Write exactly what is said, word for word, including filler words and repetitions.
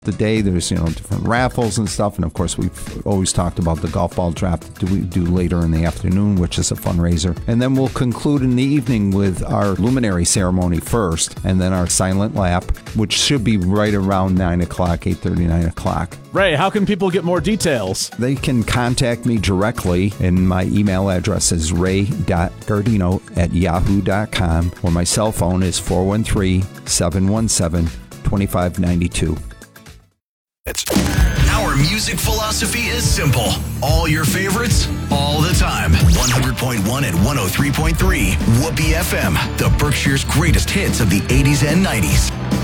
The day there's, you know, different raffles and stuff, and of course we've always talked about the golf ball draft that we do later in the afternoon, which is a fundraiser. And then we'll conclude in the evening with our luminary ceremony first, and then our silent lap, which should be right around nine o'clock, eight thirty, nine o'clock. Ray, how can people get more details? They can contact me directly, and my email address is ray dot gardino at yahoo dot com, or my cell phone is four one three, seven one seven, two five nine two. Our music philosophy is simple. All your favorites, all the time. one hundred point one and one oh three point three. Whoopee F M, the Berkshire's greatest hits of the eighties and nineties.